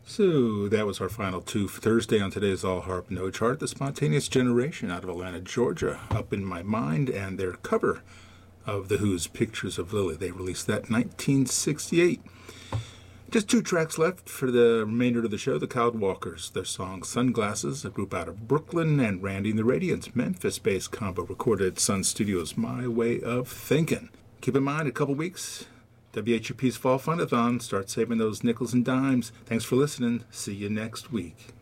So that was our final two for Thursday on today's All Harp No Chart. The Spontaneous Generation out of Atlanta, Georgia, Up in My Mind, and their cover of The Who's Pictures of Lily. They released that in 1968. Just two tracks left for the remainder of the show. The Cloudwalkers, their song Sunglasses, a group out of Brooklyn, and Randy and the Radiants, Memphis-based combo recorded at Sun Studios, My Way of Thinking. Keep in mind, a couple weeks, WHUP's Fall Fun-a-thon. Start saving those nickels and dimes. Thanks for listening. See you next week.